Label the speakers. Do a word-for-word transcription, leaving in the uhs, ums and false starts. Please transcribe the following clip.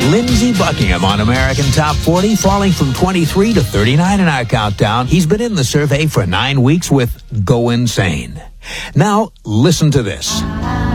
Speaker 1: Lindsey Buckingham on American Top forty, falling from twenty-three to thirty-nine in our countdown. He's been in the survey for nine weeks with Go Insane. Now, listen to this.